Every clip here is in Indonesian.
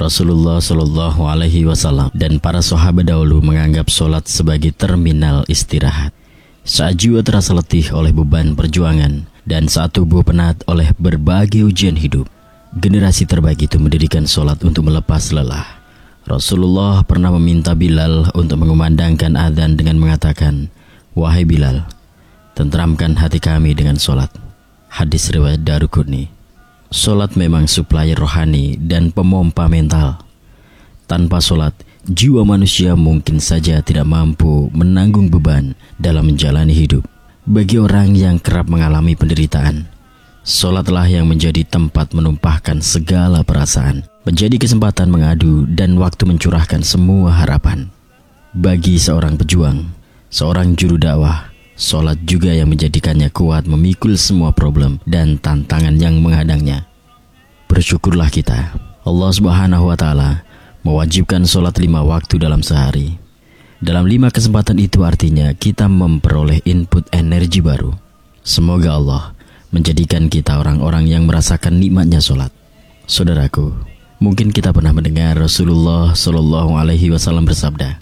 Rasulullah Shallallahu Alaihi Wasallam dan para sahabat dahulu menganggap sholat sebagai terminal istirahat. Saat jiwa terasa letih oleh beban perjuangan dan saat tubuh penat oleh berbagai ujian hidup, generasi terbaik itu mendirikan sholat untuk melepas lelah. Rasulullah pernah meminta Bilal untuk mengumandangkan adzan dengan mengatakan, "Wahai Bilal, tenteramkan hati kami dengan sholat." Hadis riwayat Daruqutni. Sholat memang supplier rohani dan pemompa mental. Tanpa sholat, jiwa manusia mungkin saja tidak mampu menanggung beban dalam menjalani hidup. Bagi orang yang kerap mengalami penderitaan, sholatlah yang menjadi tempat menumpahkan segala perasaan, menjadi kesempatan mengadu dan waktu mencurahkan semua harapan. Bagi seorang pejuang, seorang juru dakwah, sholat juga yang menjadikannya kuat memikul semua problem dan tantangan yang menghadangnya. Bersyukurlah kita, Allah Subhanahu wa Ta'ala mewajibkan sholat 5 waktu dalam sehari. Dalam 5 kesempatan itu artinya kita memperoleh input energi baru. Semoga Allah menjadikan kita orang-orang yang merasakan nikmatnya sholat. Saudaraku, mungkin kita pernah mendengar Rasulullah Shallallahu Alaihi Wasallam bersabda,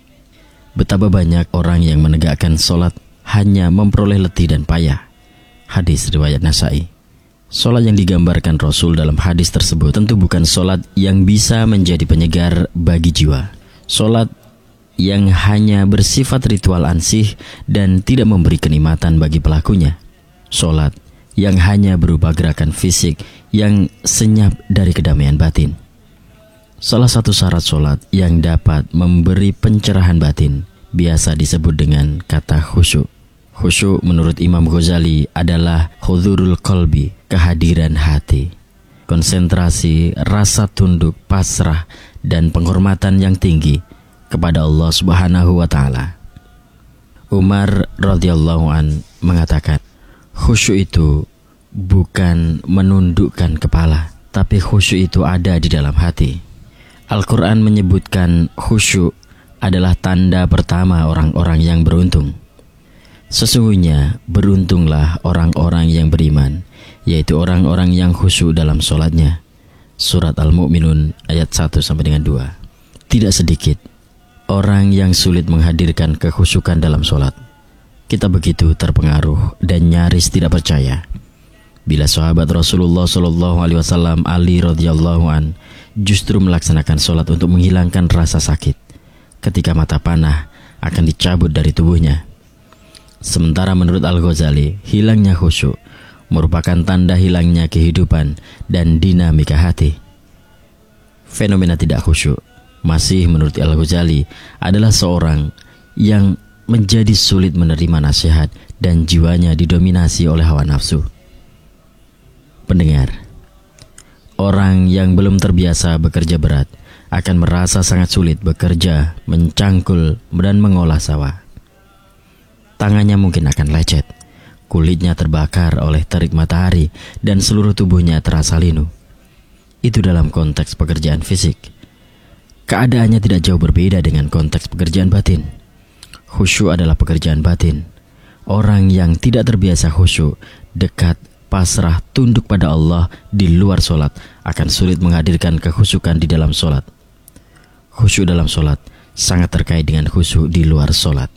betapa banyak orang yang menegakkan sholat hanya memperoleh letih dan payah. Hadis riwayat Nasai. Sholat yang digambarkan Rasul dalam hadis tersebut tentu bukan sholat yang bisa menjadi penyegar bagi jiwa. Sholat yang hanya bersifat ritual ansih dan tidak memberi kenikmatan bagi pelakunya. Sholat yang hanya berupa gerakan fisik yang senyap dari kedamaian batin. Salah satu syarat sholat yang dapat memberi pencerahan batin biasa disebut dengan kata khusyuk. Khusyuk menurut Imam Ghazali adalah hudhurul qalbi, kehadiran hati, konsentrasi, rasa tunduk, pasrah, dan penghormatan yang tinggi kepada Allah Subhanahu wa Ta'ala. Umar radhiyallahu an mengatakan, khusyuk itu bukan menundukkan kepala, tapi khusyuk itu ada di dalam hati. Al-Quran menyebutkan khusyuk adalah tanda pertama orang-orang yang beruntung. Sesungguhnya beruntunglah orang-orang yang beriman, yaitu orang-orang yang khusyuk dalam sholatnya. Surat Al-Mu'minun ayat 1-2. Tidak sedikit orang yang sulit menghadirkan kekhusyukan dalam sholat. Kita begitu terpengaruh dan nyaris tidak percaya bila sahabat Rasulullah Shallallahu Alaihi Wasallam Ali radhiyallahu an justru melaksanakan sholat untuk menghilangkan rasa sakit ketika mata panah akan dicabut dari tubuhnya. Sementara menurut Al-Ghazali, hilangnya khusyuk merupakan tanda hilangnya kehidupan dan dinamika hati. Fenomena tidak khusyuk masih menurut Al-Ghazali adalah seorang yang menjadi sulit menerima nasihat dan jiwanya didominasi oleh hawa nafsu. Pendengar, orang yang belum terbiasa bekerja berat akan merasa sangat sulit bekerja, mencangkul, dan mengolah sawah. Tangannya mungkin akan lecet, kulitnya terbakar oleh terik matahari, dan seluruh tubuhnya terasa linu. Itu dalam konteks pekerjaan fisik. Keadaannya tidak jauh berbeda dengan konteks pekerjaan batin. Khusyuk adalah pekerjaan batin. Orang yang tidak terbiasa khusyuk, dekat, pasrah, tunduk pada Allah di luar sholat akan sulit menghadirkan kekhusyukan di dalam sholat. Khusyuk dalam sholat sangat terkait dengan khusyuk di luar sholat.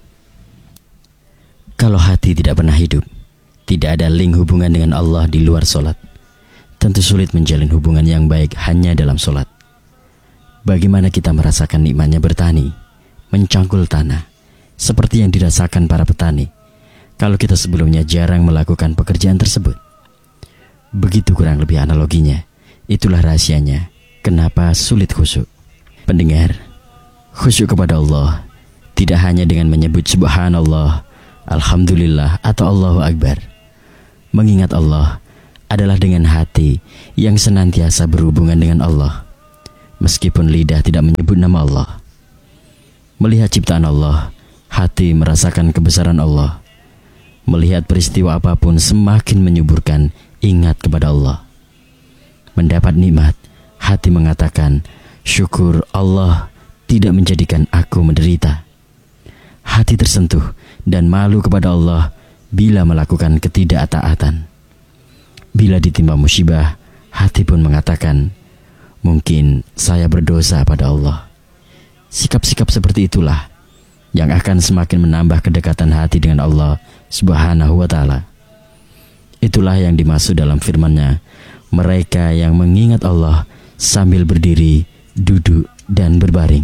Kalau hati tidak pernah hidup, tidak ada link hubungan dengan Allah di luar sholat, tentu sulit menjalin hubungan yang baik hanya dalam sholat. Bagaimana kita merasakan nikmatnya bertani, mencangkul tanah, seperti yang dirasakan para petani, kalau kita sebelumnya jarang melakukan pekerjaan tersebut? Begitu kurang lebih analoginya. Itulah rahasianya kenapa sulit khusyuk. Pendengar, khusyuk kepada Allah tidak hanya dengan menyebut subhanallah, alhamdulillah, atau Allahu Akbar. Mengingat Allah adalah dengan hati yang senantiasa berhubungan dengan Allah, meskipun lidah tidak menyebut nama Allah. Melihat ciptaan Allah, hati merasakan kebesaran Allah. Melihat peristiwa apapun semakin menyuburkan ingat kepada Allah. Mendapat nikmat, hati mengatakan, syukur Allah tidak menjadikan aku menderita. Hati tersentuh dan malu kepada Allah bila melakukan ketidaktaatan. Bila ditimpa musibah, hati pun mengatakan, Mungkin saya berdosa pada Allah. Sikap-sikap seperti itulah yang akan semakin menambah kedekatan hati dengan Allah Subhanahu wa Ta'ala. Itulah yang dimaksud dalam firman-Nya, mereka yang mengingat Allah sambil berdiri, duduk, dan berbaring.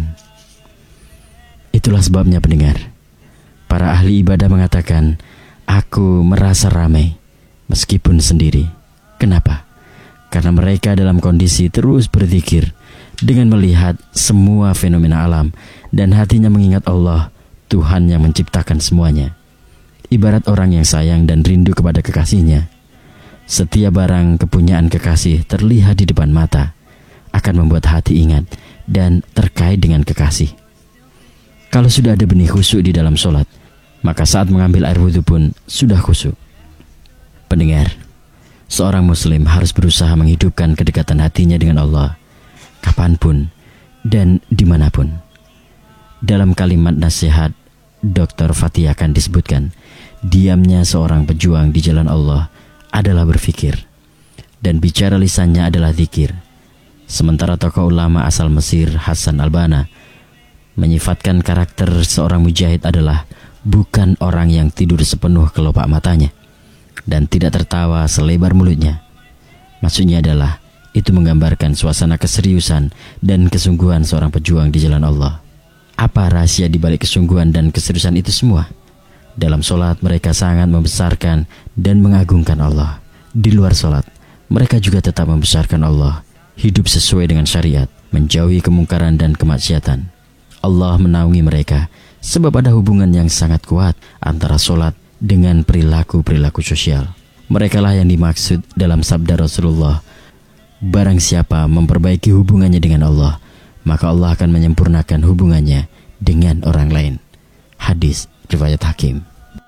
Itulah sebabnya pendengar, para ahli ibadah mengatakan, aku merasa ramai meskipun sendiri. Kenapa? Karena mereka dalam kondisi terus berzikir dengan melihat semua fenomena alam dan hatinya mengingat Allah, Tuhan yang menciptakan semuanya. Ibarat orang yang sayang dan rindu kepada kekasihnya. Setiap barang kepunyaan kekasih terlihat di depan mata akan membuat hati ingat dan terkait dengan kekasih. Kalau sudah ada benih khusyuk di dalam sholat, maka saat mengambil air wudhu pun sudah khusyuk. Pendengar, seorang muslim harus berusaha menghidupkan kedekatan hatinya dengan Allah kapanpun dan dimanapun. Dalam kalimat nasihat Dr. Fatih akan disebutkan, diamnya seorang pejuang di jalan Allah adalah berfikir, dan bicara lisannya adalah zikir. Sementara tokoh ulama asal Mesir Hasan al-Banna menyifatkan karakter seorang mujahid adalah bukan orang yang tidur sepenuh kelopak matanya dan tidak tertawa selebar mulutnya. Maksudnya adalah itu menggambarkan suasana keseriusan dan kesungguhan seorang pejuang di jalan Allah. Apa rahasia di balik kesungguhan dan keseriusan itu semua? Dalam sholat mereka sangat membesarkan dan mengagungkan Allah. Di luar sholat mereka juga tetap membesarkan Allah, hidup sesuai dengan syariat, menjauhi kemungkaran dan kemaksiatan. Allah menaungi mereka sebab ada hubungan yang sangat kuat antara sholat dengan perilaku-perilaku sosial. Merekalah yang dimaksud dalam sabda Rasulullah, barang siapa memperbaiki hubungannya dengan Allah, maka Allah akan menyempurnakan hubungannya dengan orang lain. Hadis riwayat Hakim.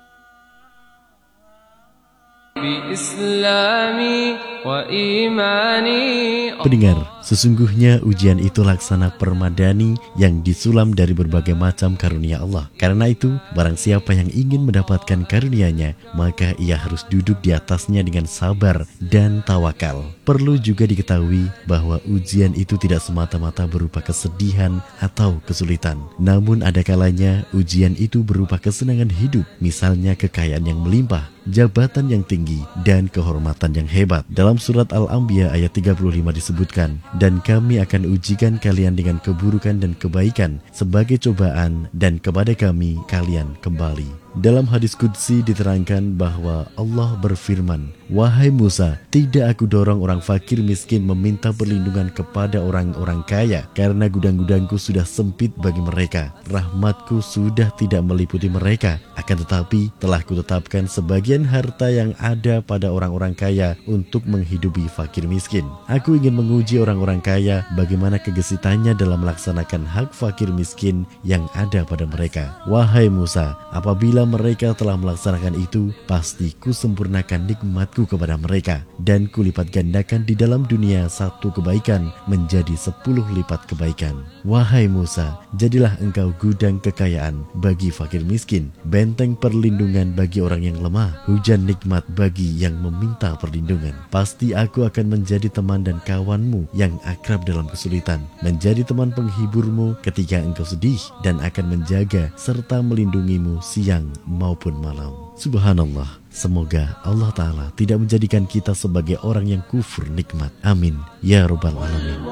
Pendengar, sesungguhnya ujian itu laksana permadani yang disulam dari berbagai macam karunia Allah. Karena itu, barang siapa yang ingin mendapatkan karunia-Nya, maka ia harus duduk di atasnya dengan sabar dan tawakal. Perlu juga diketahui bahwa ujian itu tidak semata-mata berupa kesedihan atau kesulitan. Namun ada kalanya ujian itu berupa kesenangan hidup, misalnya kekayaan yang melimpah, jabatan yang tinggi, dan kehormatan yang hebat. Dalam surat Al-Anbiya ayat 35 disebutkan, dan kami akan ujikan kalian dengan keburukan dan kebaikan sebagai cobaan, dan kepada kami kalian kembali. Dalam hadis qudsi diterangkan bahwa Allah berfirman, wahai Musa, tidak aku dorong orang fakir miskin meminta perlindungan kepada orang-orang kaya, karena gudang-gudangku sudah sempit bagi mereka. Rahmatku sudah tidak meliputi mereka, akan tetapi telah kutetapkan sebagian harta yang ada pada orang-orang kaya untuk menghidupi fakir miskin. Aku ingin menguji orang-orang kaya bagaimana kegesitannya dalam melaksanakan hak fakir miskin yang ada pada mereka. Wahai Musa, apabila mereka telah melaksanakan itu, pasti kusempurnakan nikmatku kepada mereka, dan kulipat gandakan di dalam dunia satu kebaikan menjadi 10 lipat kebaikan. Wahai Musa, jadilah engkau gudang kekayaan bagi fakir miskin, benteng perlindungan bagi orang yang lemah, hujan nikmat bagi yang meminta perlindungan. Pasti aku akan menjadi teman dan kawanmu yang akrab dalam kesulitan, menjadi teman penghiburmu ketika engkau sedih, dan akan menjaga serta melindungimu siang maupun malam. Subhanallah, semoga Allah Ta'ala tidak menjadikan kita sebagai orang yang kufur nikmat. Amin ya Rabbal Alamin.